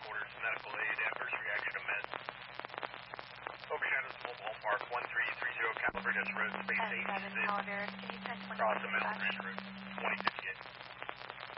headquarters, medical aid, adverse reaction to meds. Overshadows Mobile Home Park, 1330 Caliber, that's road space 86. Caliber, can you check Across the mountain, Ranch Road, 2058.